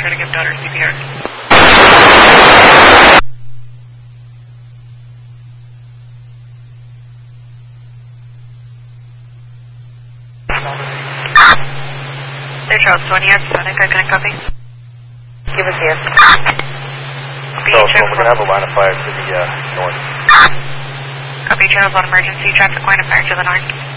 sure to give daughter CPR. Hey, Charles 20, that's Sonic. I can copy. Give us here. Charles, we're going to have a line of fire to the north. Copy, channels on emergency. Traffic line of fire to the north.